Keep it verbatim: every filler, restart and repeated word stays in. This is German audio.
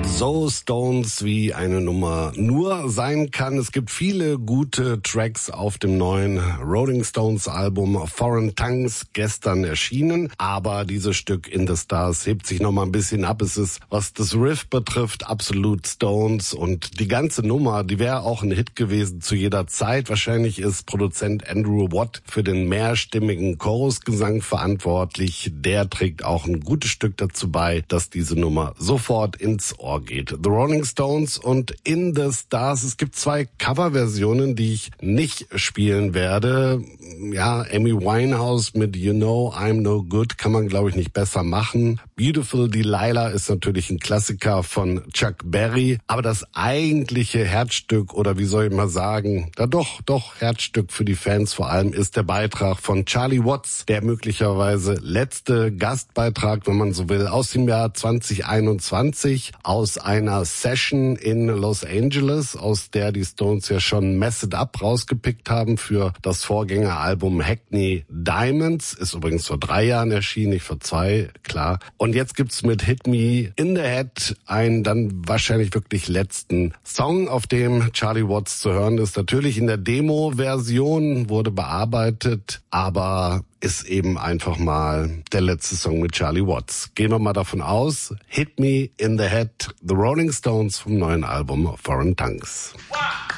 So Stones, wie eine Nummer nur sein kann. Es gibt viele gute Tracks auf dem neuen Rolling Stones Album Foreign Tongues, gestern erschienen. Aber dieses Stück In the Stars hebt sich noch mal ein bisschen ab. Es ist, was das Riff betrifft, absolut Stones. Und die ganze Nummer, die wäre auch ein Hit gewesen zu jeder Zeit. Wahrscheinlich ist Produzent Andrew Watt für den mehrstimmigen Chorusgesang verantwortlich. Der trägt auch ein gutes Stück dazu bei, dass diese Nummer sofort ins Ohr geht. The Rolling Stones und In the Stars. Es gibt zwei Coverversionen, die ich nicht spielen werde. Ja, Amy Winehouse mit You Know I'm No Good kann man, glaube ich, nicht besser machen. Beautiful Delilah ist natürlich ein Klassiker von Chuck Berry. Aber das eigentliche Herzstück, oder wie soll ich mal sagen, da doch, doch Herzstück für die Fans vor allem, ist der Beitrag von Charlie Watts, der möglicherweise letzte Gastbeitrag, wenn man so will, aus dem Jahr zwanzig einundzwanzig, aus einer Session in Los Angeles, aus der die Stones ja schon Mess It Up rausgepickt haben für das Vorgängeralbum Hackney Diamonds. Ist übrigens vor drei Jahren erschienen, nicht vor zwei, klar. Und jetzt gibt's mit Hit Me in the Head einen dann wahrscheinlich wirklich letzten Song, auf dem Charlie Watts zu hören ist. Natürlich in der Demo-Version, wurde bearbeitet, aber ist eben einfach mal der letzte Song mit Charlie Watts. Gehen wir mal davon aus. Hit Me in the Head, The Rolling Stones vom neuen Album Foreign Tongues. Wow.